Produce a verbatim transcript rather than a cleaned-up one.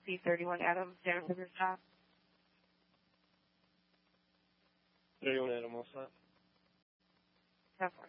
C thirty-one Adams, San River Stop. thirty-one Adam, what's that? That's fine.